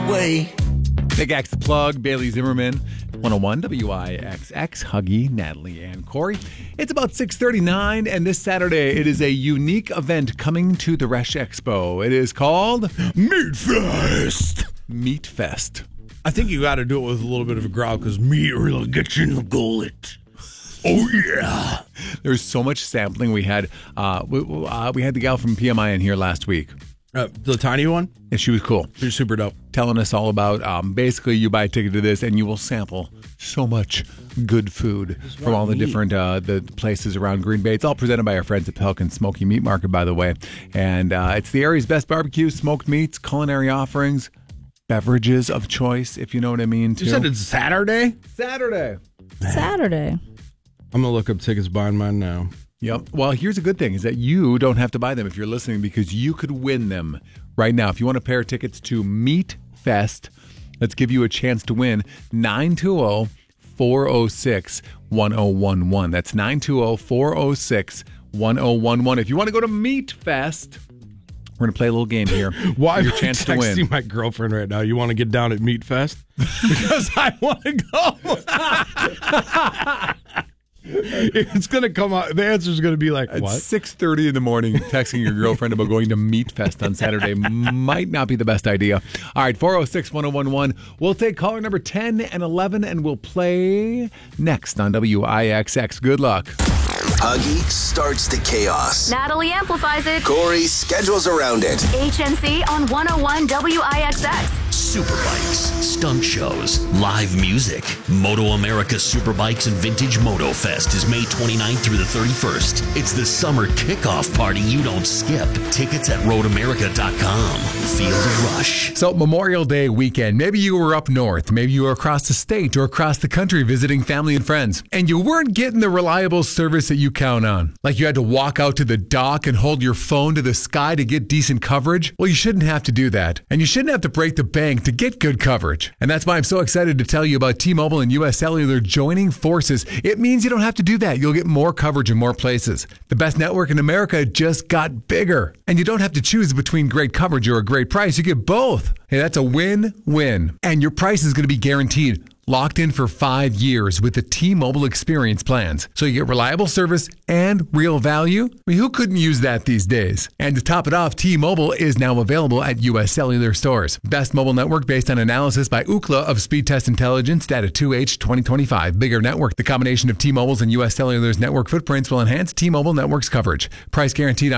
way. Big X The Plug, Bailey Zimmerman, 101 WIXX, Huggy, Natalie, and Corey. It's about 6:39, and this Saturday it is a unique event coming to the Resch Expo. It is called Meat Fest. Meat Fest. I think you got to do it with a little bit of a growl because meat really gets you in the gullet. Oh, yeah. There's so much sampling. We had we had the gal from PMI in here last week. The tiny one? And she was cool. She's super dope. Telling us all about, basically you buy a ticket to this and you will sample so much good food from all the different the places around Green Bay. It's all presented by our friends at Pelican Smoky Meat Market, by the way. And it's the area's best barbecue, smoked meats, culinary offerings, beverages of choice, if you know what I mean, too. You said it's Saturday? Saturday. I'm going to look up tickets buying mine now. Yep. Well, here's a good thing is that you don't have to buy them if you're listening because you could win them right now. If you want a pair of tickets to Meat Fest, let's give you a chance to win 920-406-1011. That's 920-406-1011. If you want to go to Meat Fest, we're going to play a little game here. Why am your I chance to win? texting my girlfriend right now? You want to get down at Meat Fest? Because I want to go. It's going to come out. The answer is going to be like, at what? 6:30 in the morning, texting your girlfriend about going to Meat Fest on Saturday might not be the best idea. All right, 406-1011. We'll take caller number 10 and 11, and we'll play next on WIXX. Good luck. Huggy starts the chaos. Natalie amplifies it. Corey schedules around it. HNC on 101 WIXX. Superbikes, stunt shows, live music. Moto America Superbikes and Vintage Moto Fest is May 29th through the 31st. It's the summer kickoff party you don't skip. Tickets at roadamerica.com. Feel the rush. So Memorial Day weekend, maybe you were up north, maybe you were across the state or across the country visiting family and friends, and you weren't getting the reliable service that you count on. Like you had to walk out to the dock and hold your phone to the sky to get decent coverage. Well, you shouldn't have to do that. And you shouldn't have to break the bank to get good coverage. And that's why I'm so excited to tell you about T-Mobile and US Cellular joining forces. It means you don't have to do that. You'll get more coverage in more places. The best network in America just got bigger. And you don't have to choose between great coverage or a great price. You get both. Hey, that's a win-win. And your price is going to be guaranteed. Locked in for 5 years with the T-Mobile experience plans. So you get reliable service and real value. I mean, who couldn't use that these days? And to top it off, T-Mobile is now available at U.S. Cellular stores. Best mobile network based on analysis by Ookla of Speed Test Intelligence, data 2H 2025. Bigger network. The combination of T-Mobile's and U.S. Cellular's network footprints will enhance T-Mobile network's coverage. Price guaranteed on